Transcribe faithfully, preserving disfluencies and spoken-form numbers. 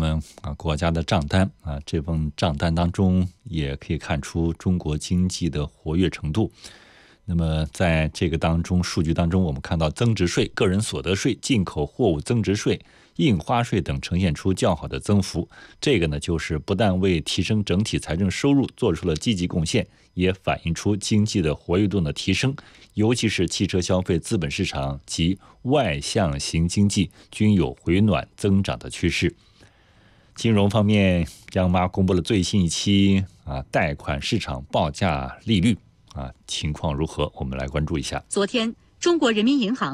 们啊国家的账单啊，这份账单当中也可以看出中国经济的活跃程度。那么在这个当中数据当中，我们看到增值税、个人所得税、进口货物增值税、印花税等呈现出较好的增幅。这个呢，就是不但为提升整体财政收入做出了积极贡献，也反映出经济的活跃度的提升，尤其是汽车消费、资本市场及外向型经济均有回暖增长的趋势。金融方面，央妈公布了最新一期啊贷款市场报价利率啊情况如何？我们来关注一下。 昨天，中国人民银行